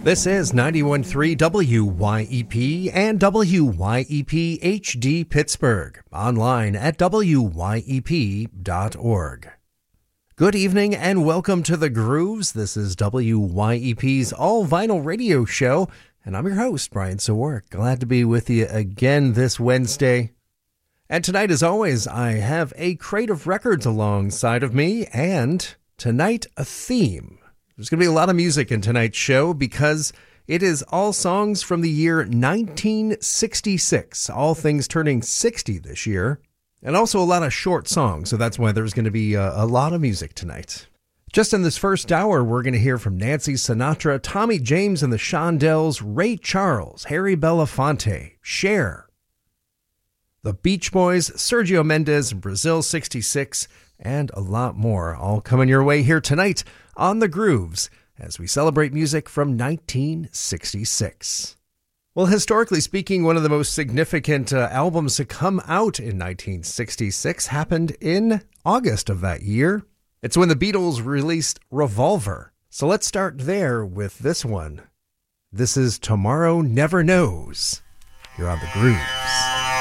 This is 91.3 WYEP and WYEP HD Pittsburgh, online at wyep.org. Good evening and welcome to The Grooves. This is WYEP's all-vinyl radio show, and I'm your host, Brian Sawark. Glad to be with you again this Wednesday. And tonight, as always, I have a crate of records alongside of me, and tonight, a theme. There's going to be a lot of music in tonight's show because it is all songs from the year 1966, all things turning 60 this year, and also a lot of short songs, so that's why there's going to be a lot of music tonight. Just in this first hour, we're going to hear from Nancy Sinatra, Tommy James and the Shondells, Ray Charles, Harry Belafonte, Cher, the Beach Boys, Sergio Mendes, Brazil 66, and a lot more, all coming your way here tonight on The Grooves as we celebrate music from 1966. Well, historically speaking, one of the most significant albums to come out in 1966 happened in August of that year. It's when the Beatles released Revolver. So let's start there with this one. This is Tomorrow Never Knows. You're on The Grooves.